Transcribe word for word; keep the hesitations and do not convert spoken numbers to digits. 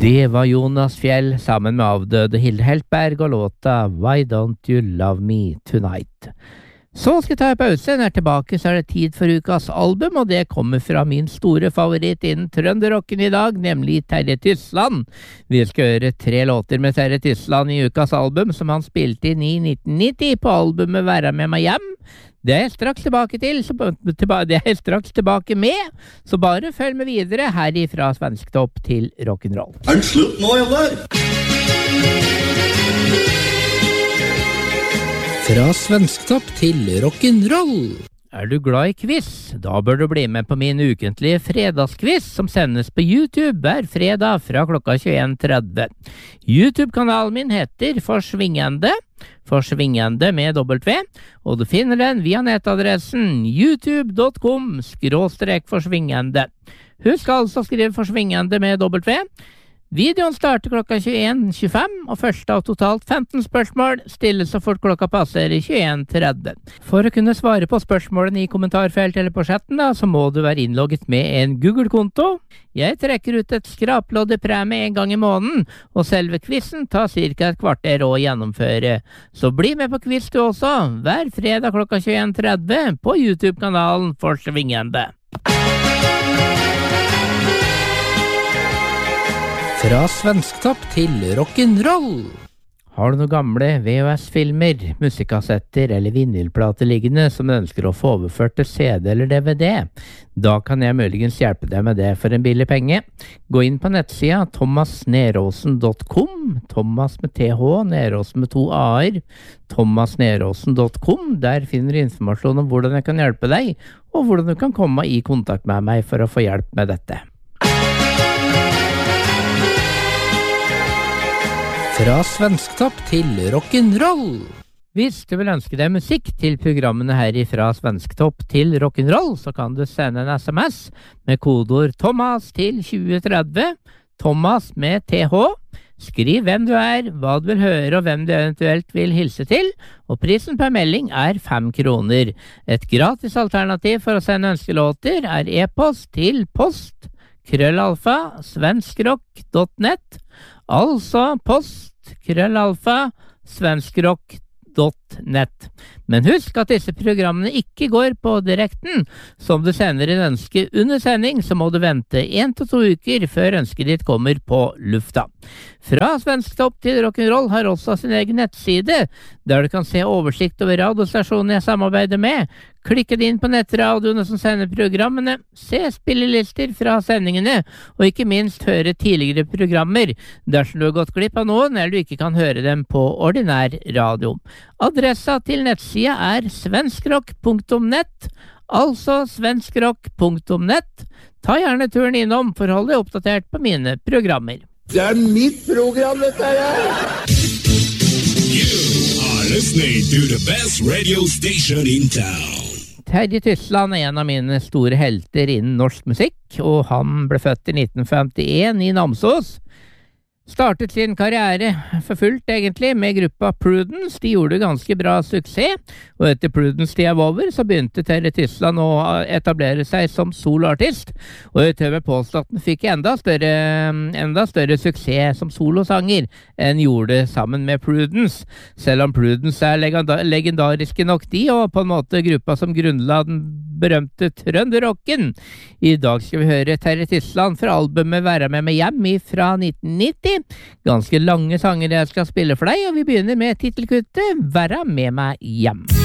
Det var Jonas Fjell sammen med avdøde Hilde Heltberg og låta Why Don't You Love Me Tonight. Så skal jeg ta en pause. Når jeg er tilbake så er det tid for ukas album, og det kommer fra min store favoritt innen trønderrocken i dag, nemlig Terje Tysland. Vi skal høre tre låter med Terje Tysland i ukas album, som han spilte inn i nitten nitti på albumet Være med meg hjem. Det er jeg straks tilbake til, så, tilba, det er jeg straks tilbake med, så bare følg med videre herifra Svensktopp til rock'n'roll. Er det slutt nå, eller? Fra Svensktopp til rock'n'roll. Er du glad i quiz? Da bør du bli med på min ukentlige fredagsquiz som sendes på YouTube hver fredag fra klokka tjueen tretti. YouTube-kanalen min heter Forsvingende, Forsvingende med W, og du finner den via nettadressen youtube punktum com skråstrek forsvingende. Husk altså å skrive Forsvingende med W. Videoen starter klokka tjueen tjuefem, og første av totalt femten spørsmål stilles så fort klokka passerer tjueen tretti. For å kunne svare på spørsmålene i kommentarfeltet eller på chatten, da, så må du være innlogget med en Google-konto. Jeg trekker ut et skraplodd i premie en gang i måneden, og selve quizen tar cirka et kvarter å gjennomføre. Så bli med på quiz du også, hver fredag klokka tjueen tretti på YouTube-kanalen Forsvingende. Fra Svensktopp til rock'n'roll. Har du noen gamle V H S-filmer, musikkassetter eller vinylplater liggende som du ønsker å få overført til C D eller D V D? Da kan jeg muligens hjelpe deg med det for en billig penge. Gå inn på nettsida thomas neråsen punktum com, Thomas med T H, Neråsen med to A-er, thomas neråsen punktum com. Der finner du informasjon om hvordan jeg kan hjelpe deg, og hvordan du kan komme i kontakt med meg for å få hjelp med dette. Fra Svensktopp til rock'n'roll. Hvis du vil ønske deg musikk til programmene her fra Svensktopp til rock'n'roll, så kan du sende en S M S med kodeord Thomas til tjue tretti, Thomas med T H. Skriv hvem du er, hva du vil høre og hvem du eventuelt vil hilse til, og prisen per melding er fem kroner. Et gratis alternativ for å sende ønskelåter er e-post til post krøllalfa svenskrock punktum net, altså post krøllalfa svenskrock punktum net. Men husk at disse programmene ikke går på direkten. Så om du sender en ønske under sending, så må du vente en til to uker før ønsket ditt kommer på lufta. Fra Svensktopp til rock'n'roll har også sin egen nettside, der du kan se oversikt over radiostasjonen jeg samarbeider med. Klikke inn på nettradioene som sender programmene, se spillelister fra sendingene, og ikke minst høre tidligere programmer, dersom du har gått glipp av noen, eller du ikke kan høre dem på ordinær radio. Adressa til nettsida er svenskrock punktum net, altså svenskrock punktum net. Ta gjerne turen innom for å holde deg oppdatert på mine programmer. Det er mitt program, dette her! You are listening to the best radio station in town. Terje Tysland er en av mine store helter innen norsk musikk, og han ble født i nitten femtien i Namsos. Startet sin karriere for fullt egentlig med gruppa Prudence. De gjorde ganske bra suksess, og etter Prudence-tida var over, så begynte Terje Tysland å etablere seg som soloartist, og jeg tør meg påstå at han fikk enda større, enda større suksess som solosanger enn gjorde sammen med Prudence. Selv om Prudence er legendariske nok de, og på en måte gruppa som grunnla den berømte trønderrocken. I dag skal vi høre Terje Tysland fra albumet Være med meg hjem fra nitten nitti. Ganske lange sanger jeg skal spille for deg, og vi begynner med titelkuttet Være med meg hjem.